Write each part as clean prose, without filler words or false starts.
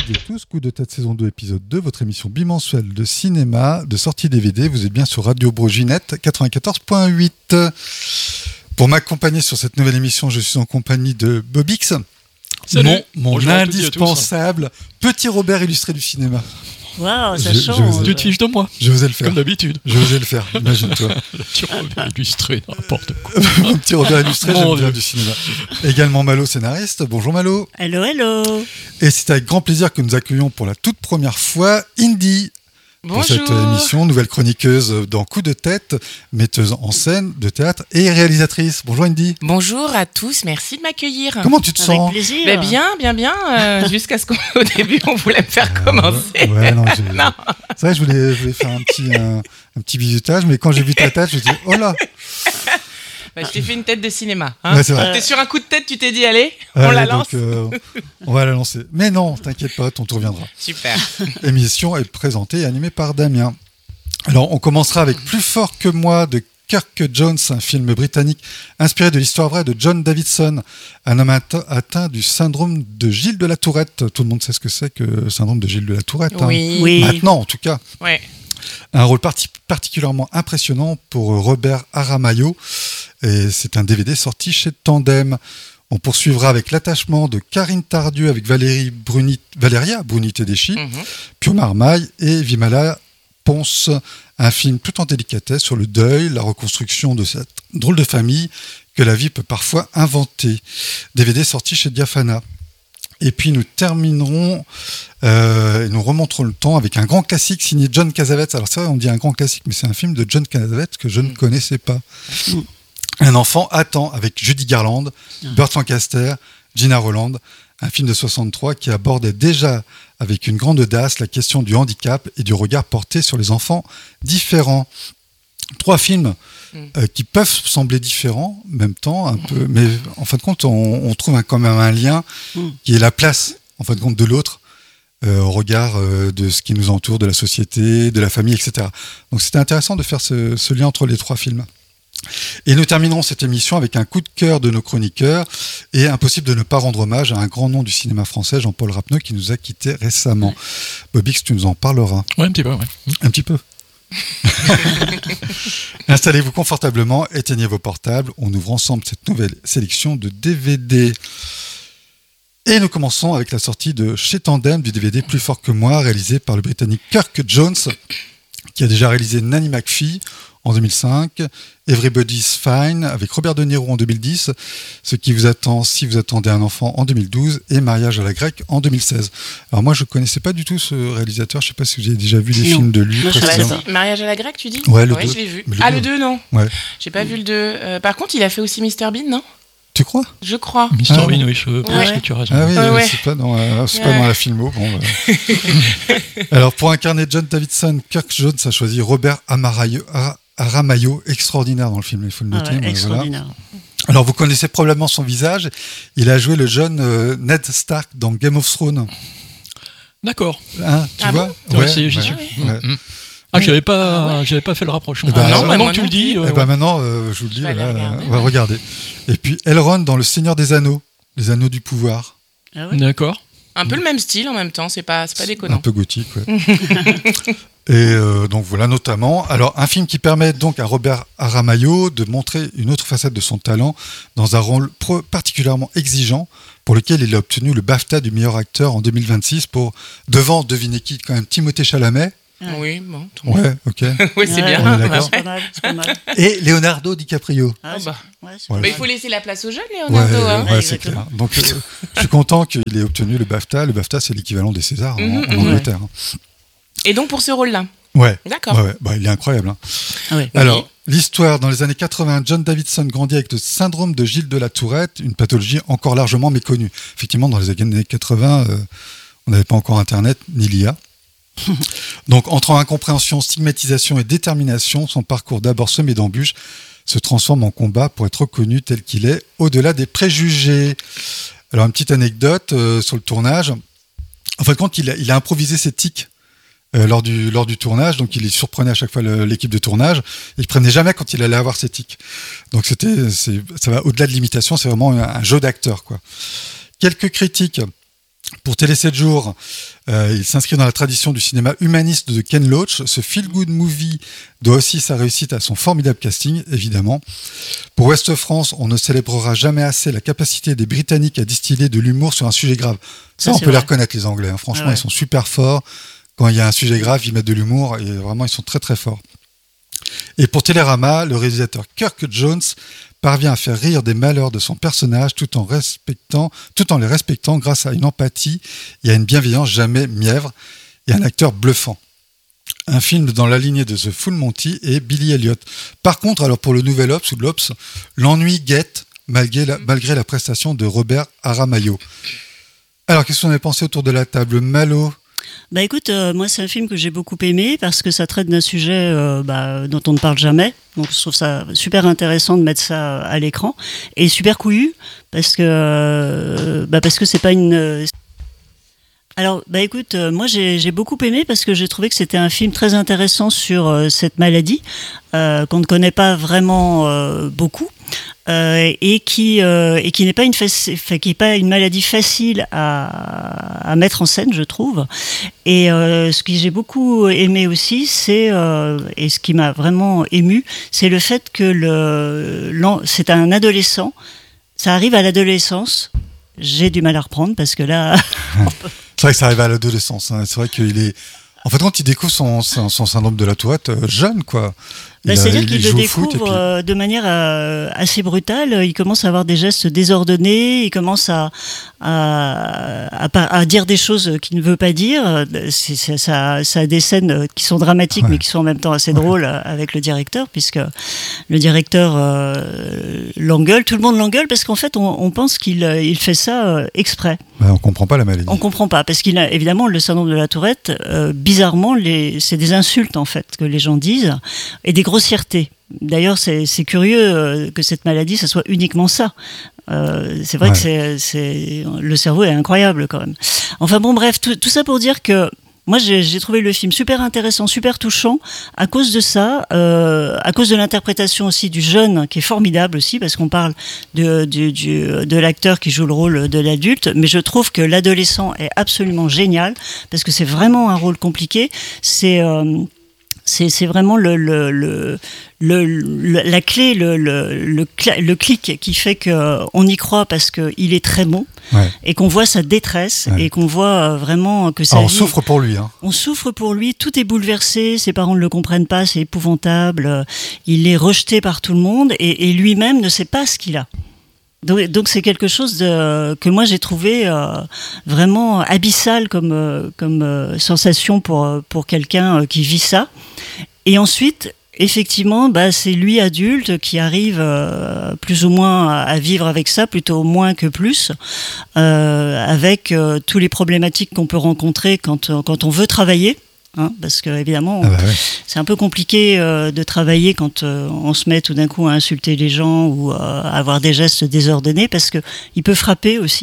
toutes et tous, Coup de tête saison 2 épisode 2, votre émission bimensuelle de cinéma, de sortie DVD. Vous êtes bien sur Radio Broginette 94.8. Pour m'accompagner sur cette nouvelle émission, je suis en compagnie de Bobix, mon indispensable petit Robert illustré du cinéma. Waouh, ça change. Tu te fiches de moi. Je osais le faire. Comme d'habitude. Je osais le faire, imagine-toi. Le petit Robert illustré, n'importe quoi. Mon petit Robert illustré, j'aime bien du cinéma. Également Malo, scénariste. Bonjour Malo. Hello, hello. Et c'est avec grand plaisir que nous accueillons pour la toute première fois Indy. Pour cette émission, nouvelle chroniqueuse dans Coup de tête, metteuse en scène de théâtre et réalisatrice. Bonjour Indy. Bonjour à tous, merci de m'accueillir. Comment tu te sens ? Avec plaisir. Bien, jusqu'à ce qu'au début on voulait me faire commencer. Non. C'est vrai, je voulais faire un petit bisutage, mais quand j'ai vu ta tête, je me suis dit, oh là. Je t'ai fait une tête de cinéma. Hein. Ouais, c'est vrai. T'es sur un coup de tête, tu t'es dit, allez, on la lance. On va la lancer. Mais non, t'inquiète pas, on te reviendra. Super. L'émission est présentée et animée par Damien. Alors, on commencera avec Plus fort que moi de Kirk Jones, un film britannique inspiré de l'histoire vraie de John Davidson, un homme atteint du syndrome de Gilles de la Tourette. Tout le monde sait ce que c'est que le syndrome de Gilles de la Tourette. Oui. Maintenant, en tout cas. Ouais. Un rôle particulièrement impressionnant pour Robert Aramayo. Et c'est un DVD sorti chez Tandem. On poursuivra avec l'attachement de Karine Tardieu avec Valéria Bruni-Tedeschi, Pio Marmaille et Vimala Ponce. Un film tout en délicatesse sur le deuil, la reconstruction de cette drôle de famille que la vie peut parfois inventer. DVD sorti chez Diafana. Et puis nous terminerons et nous remonterons le temps avec un grand classique signé John Cassavetes. Alors c'est vrai, on dit un grand classique, mais c'est un film de John Cassavetes que je ne connaissais pas. Un enfant attend avec Judy Garland, Burt Lancaster, Gina Roland, un film de 63 qui abordait déjà avec une grande audace la question du handicap et du regard porté sur les enfants différents. 3 films qui peuvent sembler différents en même temps, un peu, mais en fin de compte, on trouve quand même un lien qui est la place, en fin de compte, de l'autre au regard de ce qui nous entoure, de la société, de la famille, etc. Donc c'était intéressant de faire ce lien entre les 3 films. Et nous terminerons cette émission avec un coup de cœur de nos chroniqueurs et impossible de ne pas rendre hommage à un grand nom du cinéma français, Jean-Paul Rapneau, qui nous a quittés récemment. Bobix, tu nous en parleras. Ouais, un petit peu, ouais. Un petit peu. Installez-vous confortablement, éteignez vos portables, on ouvre ensemble cette nouvelle sélection de DVD. Et nous commençons avec la sortie de chez Tandem du DVD Plus fort que moi, réalisé par le Britannique Kirk Jones, qui a déjà réalisé Nanny McPhee en 2005, Everybody's Fine avec Robert De Niro en 2010, Ce qui vous attend si vous attendez un enfant en 2012 et Mariage à la grecque en 2016. Alors moi je connaissais pas du tout ce réalisateur, je sais pas si vous avez déjà vu des films de lui. Mariage à la grecque, tu dis ? Ouais, le 2. Je l'ai vu. Le 2, non. Ouais. J'ai pas vu le 2. Par contre, il a fait aussi Mr Bean, non ? Tu crois ? Je crois. Mr Bean, oui, je pense que tu as raison. Ah oui, c'est pas dans la filmo. Bon, Alors pour incarner John Davidson, Kirk Jones a choisi Robert Aramayo, extraordinaire dans le film, il faut le noter. Extraordinaire. Voilà. Alors vous connaissez probablement son visage, il a joué le jeune Ned Stark dans Game of Thrones. D'accord. Hein, tu vois bon ouais, j'y suis. Ouais. J'avais pas fait le rapprochement. Maintenant tu le dis. Maintenant, je vous le dis, on va regarder. Et puis Elrond dans Le Seigneur des Anneaux, les Anneaux du pouvoir. Ah ouais. D'accord. Un peu le même style en même temps, c'est pas déconnant. Un peu gothique, ouais. Et donc voilà, notamment. Alors, un film qui permet donc à Robert Aramayo de montrer une autre facette de son talent dans un rôle particulièrement exigeant, pour lequel il a obtenu le BAFTA du meilleur acteur en 2026 devant, devinez qui, quand même, Timothée Chalamet. Oui, bon. Ouais, ok. Oui, c'est bien. On est d'accord. C'est pas mal. Et Leonardo DiCaprio. Mais il faut laisser la place aux jeunes, Leonardo. Ouais, c'est clair. Donc, je suis content qu'il ait obtenu le BAFTA. Le BAFTA, c'est l'équivalent des Césars en Angleterre. Et donc, pour ce rôle-là. Ouais. D'accord. Ouais. Bah, il est incroyable. Hein. Ouais. Alors, l'histoire, dans les années 80, John Davidson grandit avec le syndrome de Gilles de la Tourette, une pathologie encore largement méconnue. Effectivement, dans les années 80, on n'avait pas encore Internet ni l'IA. Donc, entre incompréhension, stigmatisation et détermination, son parcours d'abord semé d'embûches se transforme en combat pour être reconnu tel qu'il est, au-delà des préjugés. Alors, une petite anecdote sur le tournage. En fin de compte, il a improvisé ses tics lors du tournage, donc il surprenait à chaque fois l'équipe de tournage. Il ne prenait jamais quand il allait avoir ses tics. Donc, ça va au-delà de l'imitation, c'est vraiment un jeu d'acteur, quoi. Quelques critiques. Pour Télé 7 jours, il s'inscrit dans la tradition du cinéma humaniste de Ken Loach. Ce feel-good movie doit aussi sa réussite à son formidable casting, évidemment. Pour Ouest France, on ne célébrera jamais assez la capacité des Britanniques à distiller de l'humour sur un sujet grave. Ça, on peut les reconnaître, les Anglais. Hein. Franchement, Ils sont super forts. Quand il y a un sujet grave, ils mettent de l'humour et vraiment, ils sont très très forts. Et pour Télérama, le réalisateur Kirk Jones parvient à faire rire des malheurs de son personnage tout en les respectant grâce à une empathie et à une bienveillance jamais mièvre et un acteur bluffant. Un film dans la lignée de The Full Monty et Billy Elliot. Par contre, alors pour le nouvel Ops ou de l'Ops, l'ennui guette malgré la prestation de Robert Aramayo. Alors, qu'est-ce qu'on a pensé autour de la table? Malo? Bah écoute, moi c'est un film que j'ai beaucoup aimé parce que ça traite d'un sujet dont on ne parle jamais. Donc je trouve ça super intéressant de mettre ça à l'écran et super couillu parce que c'est pas une. Alors écoute, moi j'ai beaucoup aimé parce que j'ai trouvé que c'était un film très intéressant sur cette maladie qu'on ne connaît pas vraiment beaucoup. Et qui n'est pas une maladie facile à mettre en scène, je trouve. Et ce que j'ai beaucoup aimé aussi, et ce qui m'a vraiment ému, c'est le fait que c'est un adolescent. Ça arrive à l'adolescence. J'ai du mal à reprendre parce que là. C'est vrai que ça arrive à l'adolescence. Hein. C'est vrai qu'il est. En fait, quand il découvre son syndrome de la Tourette jeune, quoi. C'est-à-dire qu'il le découvre de manière assez brutale. Il commence à avoir des gestes désordonnés. Il commence à dire des choses qu'il ne veut pas dire. Ça a des scènes qui sont dramatiques, mais qui sont en même temps assez drôles avec le directeur, puisque le directeur l'engueule. Tout le monde l'engueule parce qu'en fait, on pense qu'il fait ça exprès. On comprend pas la maladie. On comprend pas parce qu'il a évidemment le syndrome de la Tourette. Bizarrement, c'est des insultes en fait que les gens disent et des grossièreté. D'ailleurs, c'est curieux que cette maladie, ça soit uniquement ça. C'est vrai que le cerveau est incroyable quand même. Enfin bon, bref, tout ça pour dire que moi, j'ai trouvé le film super intéressant, super touchant, à cause de ça, à cause de l'interprétation aussi du jeune, qui est formidable aussi, parce qu'on parle de l'acteur qui joue le rôle de l'adulte, mais je trouve que l'adolescent est absolument génial, parce que c'est vraiment un rôle compliqué. C'est vraiment la clé, le clic qui fait qu'on y croit parce qu'il est très bon et qu'on voit sa détresse et qu'on voit vraiment que on souffre pour lui. Hein. On souffre pour lui, tout est bouleversé, ses parents ne le comprennent pas, c'est épouvantable, il est rejeté par tout le monde et lui-même ne sait pas ce qu'il a. Donc c'est quelque chose que moi j'ai trouvé vraiment abyssal comme sensation pour quelqu'un qui vit ça. Et ensuite, effectivement, c'est lui adulte qui arrive plus ou moins à vivre avec ça, plutôt moins que plus, avec tous les problématiques qu'on peut rencontrer quand on veut travailler. Hein, parce que évidemment, c'est un peu compliqué de travailler quand on se met tout d'un coup à insulter les gens ou à avoir des gestes désordonnés, parce que il peut frapper aussi.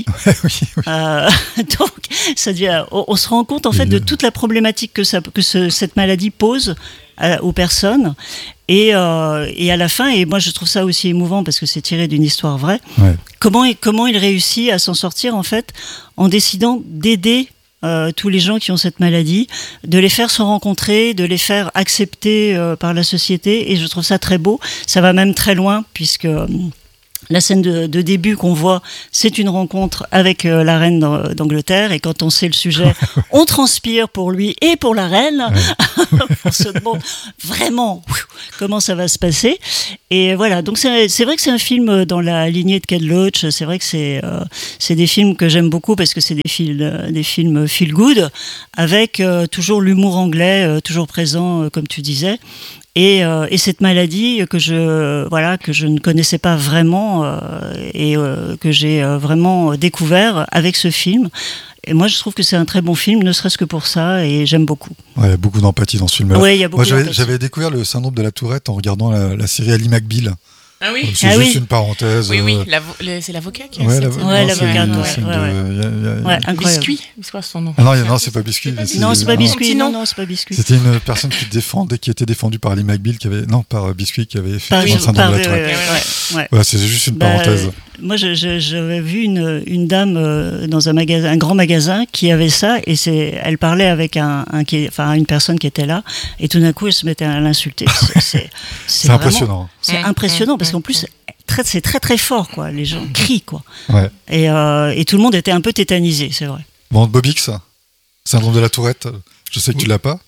Donc, ça devient, on se rend compte en fait de toute la problématique que cette maladie pose aux personnes. Et à la fin, et moi je trouve ça aussi émouvant parce que c'est tiré d'une histoire vraie. Comment il réussit à s'en sortir en fait en décidant d'aider tous les gens qui ont cette maladie, de les faire se rencontrer, de les faire accepter par la société, et je trouve ça très beau. Ça va même très loin puisque la scène de début qu'on voit, c'est une rencontre avec la reine d'Angleterre, et quand on sait le sujet, on transpire pour lui et pour la reine. On se demande vraiment comment ça va se passer. Et voilà, donc c'est vrai que c'est un film dans la lignée de Ken Loach. C'est vrai que c'est des films que j'aime beaucoup parce que c'est des films feel good, avec toujours l'humour anglais toujours présent, comme tu disais. Et cette maladie que je ne connaissais pas vraiment et que j'ai vraiment découvert avec ce film. Et moi, je trouve que c'est un très bon film, ne serait-ce que pour ça, et j'aime beaucoup. Il y a beaucoup d'empathie dans ce film-là. Ouais, il y a beaucoup d'empathie. J'avais découvert le syndrome de la Tourette en regardant la série Ali McBeal. Ah oui. C'est juste une parenthèse. Oui, c'est l'avocat qui a l'avocat. Un biscuit, c'est quoi son nom? Ah non, c'est pas biscuit. Non, c'est pas biscuit. Non, c'est pas biscuit. C'était une personne qui était défendue par Ali McBeal, par biscuit qui avait fait le syndrome de la Tourette. C'est juste une parenthèse. Moi, j'avais vu une dame dans un grand magasin qui avait ça, et elle parlait avec une personne qui était là, et tout d'un coup, elle se mettait à l'insulter. C'est impressionnant. C'est impressionnant parce qu'en plus, c'est très très fort, quoi. Les gens crient, quoi. Ouais. Et tout le monde était un peu tétanisé, c'est vrai. Bon, Bobix, syndrome de la Tourette, je sais que tu l'as pas.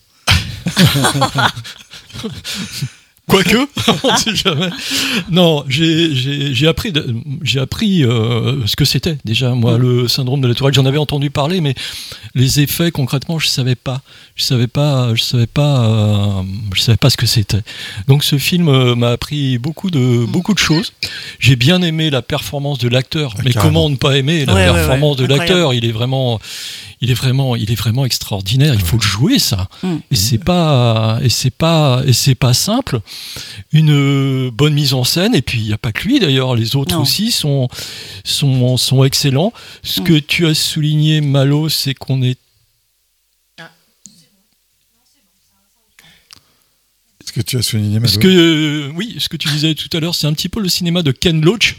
Quoique, on ne sait jamais. Non, j'ai appris ce que c'était déjà. Moi, le syndrome de la Tourette, j'en avais entendu parler, mais les effets concrètement, je savais pas ce que c'était. Donc, ce film m'a appris beaucoup de choses. J'ai bien aimé la performance de l'acteur, mais carrément. comment ne pas aimer la performance de l'acteur ? Il est vraiment extraordinaire. Il faut le jouer, ça. Et c'est pas simple. Une bonne mise en scène, et puis il n'y a pas que lui d'ailleurs, les autres aussi sont excellents. Ce que tu as souligné, Malo, c'est qu'on est. Ce que tu as souligné, Malo. Ce que tu disais tout à l'heure, c'est un petit peu le cinéma de Ken Loach.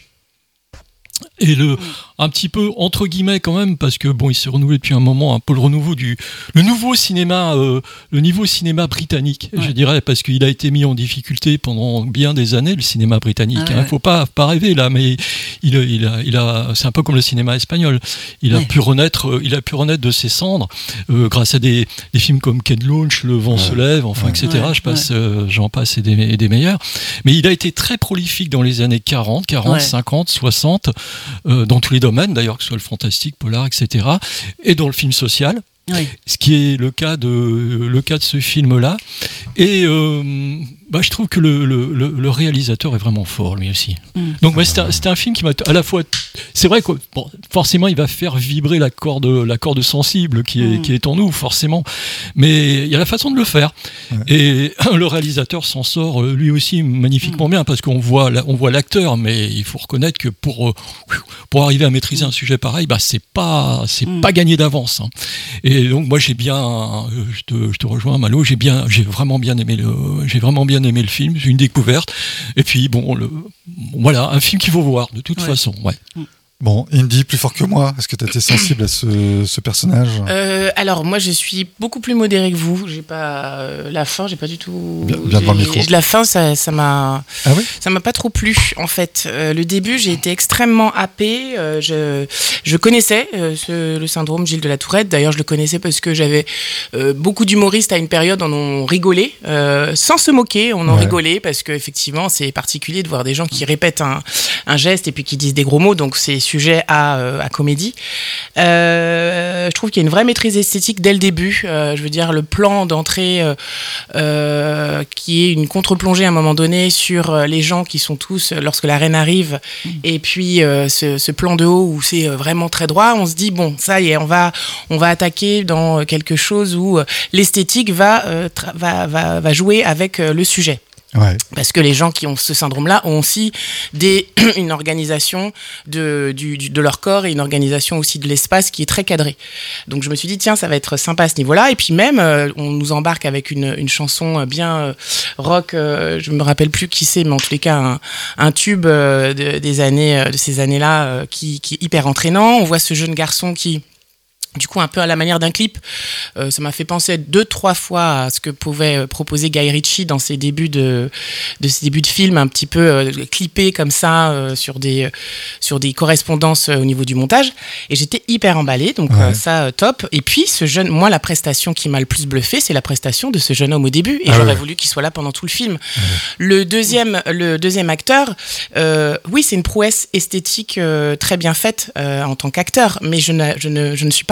Et un petit peu entre guillemets quand même, parce que bon, il s'est renouvelé depuis un moment, un peu le nouveau cinéma britannique, je dirais, parce qu'il a été mis en difficulté pendant bien des années, le cinéma britannique. Faut pas rêver là, mais c'est un peu comme le cinéma espagnol. Il a pu renaître de ses cendres grâce à des films comme Ken Loach, Le Vent se lève, etc. J'en passe et des meilleurs. Mais il a été très prolifique dans les années 40, 50, 60. Dans tous les domaines d'ailleurs, que ce soit le fantastique, polar, etc., et dans le film social, ce qui est le cas de ce film-là. Et je trouve que le réalisateur est vraiment fort, lui aussi. Donc c'était un film qui m'a à la fois. C'est vrai que forcément il va faire vibrer la corde sensible qui est en nous, forcément. Mais il y a la façon de le faire. Et le réalisateur s'en sort lui aussi magnifiquement bien, parce qu'on voit l'acteur, mais il faut reconnaître que pour arriver à maîtriser un sujet pareil, c'est pas gagné d'avance. Et donc moi je te rejoins, Malo, j'ai vraiment bien aimé le film, c'est une découverte. Et puis voilà, un film qu'il faut voir de toute façon. Ouais. Bon, Indy, plus fort que moi, est-ce que tu as été sensible à ce personnage ? Alors, moi, je suis beaucoup plus modérée que vous. J'ai pas la fin, j'ai pas du tout. Bien devant le micro. La fin, ça m'a. Ah oui ? Ça m'a pas trop plu, en fait. Le début, j'ai été extrêmement happée. Je connaissais le syndrome Gilles de la Tourette. D'ailleurs, je le connaissais parce que j'avais beaucoup d'humoristes à une période en ont rigolé, sans se moquer. On en rigolait parce que effectivement, c'est particulier de voir des gens qui répètent un geste et puis qui disent des gros mots. Donc c'est sujet à comédie. Je trouve qu'il y a une vraie maîtrise esthétique dès le début. Je veux dire, le plan d'entrée qui est une contre-plongée à un moment donné sur les gens qui sont tous, lorsque la reine arrive, et puis ce plan de haut où c'est vraiment très droit, on se dit, bon, ça y est, on va attaquer dans quelque chose où l'esthétique va jouer avec le sujet. Ouais. Parce que les gens qui ont ce syndrome-là ont aussi une organisation de leur corps et une organisation aussi de l'espace qui est très cadrée. Donc je me suis dit, tiens, ça va être sympa à ce niveau-là. Et puis même, on nous embarque avec une chanson bien rock, je me rappelle plus qui c'est, mais en tous les cas, un tube de ces années-là qui est hyper entraînant. On voit ce jeune garçon qui... Du coup, un peu à la manière d'un clip, ça m'a fait penser 2-3 fois à ce que pouvait proposer Guy Ritchie dans ses débuts de film, un petit peu clippé comme ça sur des correspondances au niveau du montage. Et j'étais hyper emballée, donc ça top. Et puis moi, la prestation qui m'a le plus bluffé, c'est la prestation de ce jeune homme au début. Et j'aurais voulu qu'il soit là pendant tout le film. Le deuxième acteur, oui, c'est une prouesse esthétique très bien faite en tant qu'acteur, mais je ne suis pas